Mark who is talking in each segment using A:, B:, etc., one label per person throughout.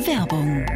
A: Werbung.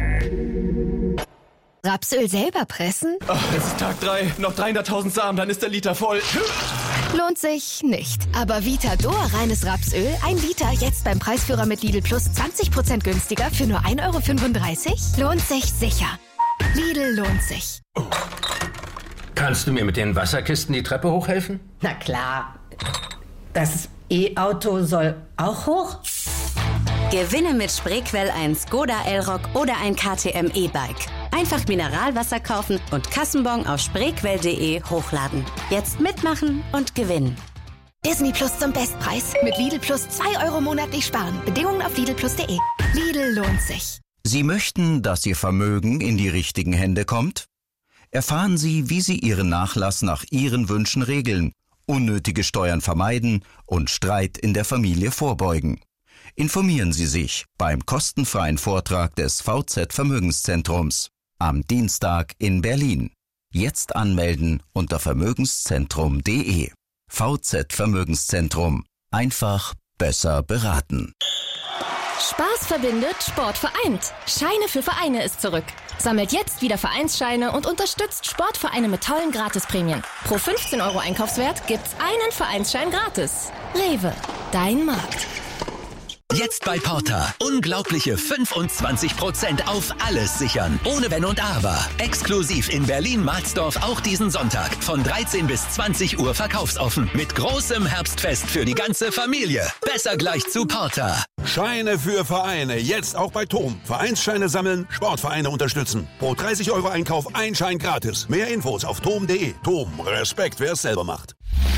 B: Rapsöl selber pressen?
C: Oh, es ist Tag 3, noch 300.000 Samen, dann ist der Liter voll.
B: Lohnt sich nicht. Aber Vitador reines Rapsöl, 1 Liter, jetzt beim Preisführer mit Lidl Plus 20% günstiger für nur 1,35 €? Lohnt sich sicher. Lidl lohnt sich.
D: Kannst du mir mit den Wasserkisten die Treppe hochhelfen?
E: Na klar. Das E-Auto soll auch hoch?
A: Gewinne mit Spreequell ein Skoda Elroq oder ein KTM E-Bike. Einfach Mineralwasser kaufen und Kassenbon auf spreequell.de hochladen. Jetzt mitmachen und gewinnen.
B: Disney Plus zum Bestpreis. Mit Lidl Plus 2 € monatlich sparen. Bedingungen auf lidlplus.de. Lidl lohnt sich.
F: Sie möchten, dass Ihr Vermögen in die richtigen Hände kommt? Erfahren Sie, wie Sie Ihren Nachlass nach Ihren Wünschen regeln, unnötige Steuern vermeiden und Streit in der Familie vorbeugen. Informieren Sie sich beim kostenfreien Vortrag des VZ Vermögenszentrums am Dienstag in Berlin. Jetzt anmelden unter vermögenszentrum.de. VZ Vermögenszentrum. Einfach besser beraten.
G: Spaß verbindet, Sport vereint. Scheine für Vereine ist zurück. Sammelt jetzt wieder Vereinsscheine und unterstützt Sportvereine mit tollen Gratisprämien. Pro 15 € Einkaufswert gibt's einen Vereinsschein gratis. Rewe, dein Markt.
H: Jetzt bei Porta. Unglaubliche 25% auf alles sichern. Ohne Wenn und Aber. Exklusiv in Berlin-Marsdorf auch diesen Sonntag. Von 13 bis 20 Uhr verkaufsoffen. Mit großem Herbstfest für die ganze Familie. Besser gleich zu Porta.
I: Scheine für Vereine. Jetzt auch bei TOM. Vereinsscheine sammeln, Sportvereine unterstützen. Pro 30 € Einkauf ein Schein gratis. Mehr Infos auf tom.de. TOM. Respekt, wer es selber macht.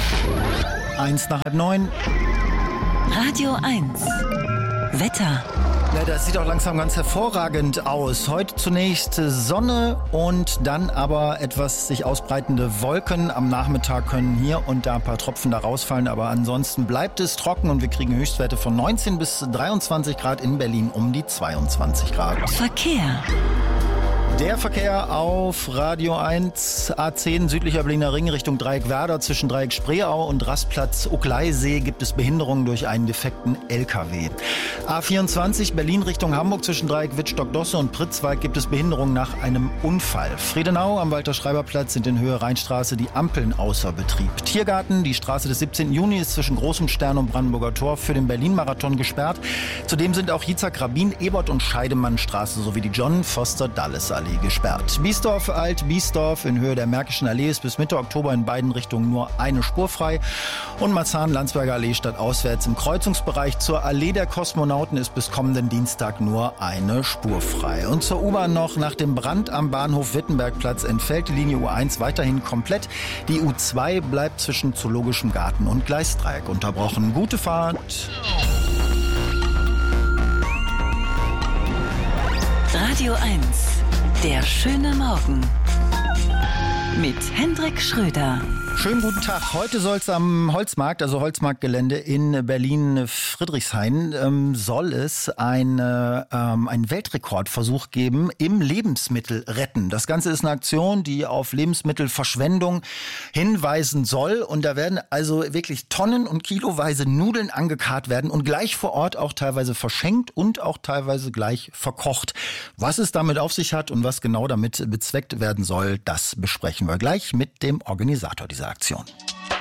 J: 8:08.
A: Radio 1. Wetter.
J: Ja, das sieht auch langsam ganz hervorragend aus. Heute zunächst Sonne und dann aber etwas sich ausbreitende Wolken. Am Nachmittag können hier und da ein paar Tropfen da rausfallen, aber ansonsten bleibt es trocken und wir kriegen Höchstwerte von 19 bis 23 Grad, in Berlin um die 22 Grad.
A: Verkehr.
J: Der Verkehr auf Radio 1, A10 südlicher Berliner Ring Richtung Dreieck Werder. Zwischen Dreieck Spreeau und Rastplatz Uckleisee gibt es Behinderungen durch einen defekten LKW. A24 Berlin Richtung Hamburg zwischen Dreieck Wittstock-Dosse und Pritzwalk gibt es Behinderungen nach einem Unfall. Friedenau am Walter-Schreiber-Platz sind in Höhe Rheinstraße die Ampeln außer Betrieb. Tiergarten, die Straße des 17. Juni ist zwischen Großem Stern und Brandenburger Tor für den Berlin-Marathon gesperrt. Zudem sind auch Jitzak-Rabin, Ebert und Scheidemannstraße sowie die John-Foster-Dulles-Allee gesperrt. Biesdorf, Alt-Biesdorf in Höhe der Märkischen Allee ist bis Mitte Oktober in beiden Richtungen nur eine Spur frei. Und Marzahn-Landsberger Allee stadtauswärts im Kreuzungsbereich zur Allee der Kosmonauten ist bis kommenden Dienstag nur eine Spur frei. Und zur U-Bahn noch: Nach dem Brand am Bahnhof Wittenbergplatz entfällt die Linie U1 weiterhin komplett. Die U2 bleibt zwischen Zoologischem Garten und Gleisdreieck unterbrochen. Gute Fahrt.
A: Radio 1. Der schöne Morgen. Mit Hendrik Schröder.
J: Schönen guten Tag. Heute soll es am Holzmarkt, also Holzmarktgelände in Berlin-Friedrichshain, soll es einen Weltrekordversuch geben im Lebensmittelretten. Das Ganze ist eine Aktion, die auf Lebensmittelverschwendung hinweisen soll. Und da werden also wirklich Tonnen und kiloweise Nudeln angekarrt werden und gleich vor Ort auch teilweise verschenkt und auch teilweise gleich verkocht. Was es damit auf sich hat und was genau damit bezweckt werden soll, das besprechen wir gleich mit dem Organisator dieser Aktion.